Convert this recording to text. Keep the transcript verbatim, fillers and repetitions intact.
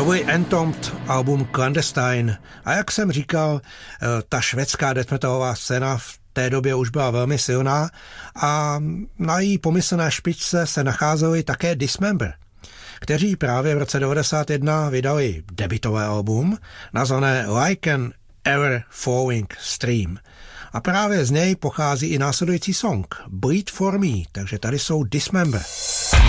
byl Entombed album Clandestine. A jak jsem říkal, ta švédská death metalová scéna v té době už byla velmi silná a na její pomyslné špičce se nacházeli také Dismember, kteří právě v roce devadesát jedna vydali debutové album nazvané Like an Ever Falling Stream. A právě z něj pochází i následující song Bleed for Me, takže tady jsou Dismember.